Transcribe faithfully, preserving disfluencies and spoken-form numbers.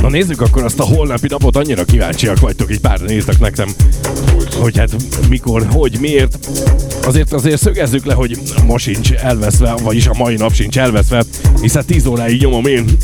Na nézzük akkor azt a holnapi napot, annyira kíváncsiak vagytok, így páran írtak nekem, hogy hát mikor, hogy, miért. Azért azért szögezzük le, hogy ma sincs elveszve, vagyis a mai nap sincs elveszve, hiszen tíz óráig nyomom én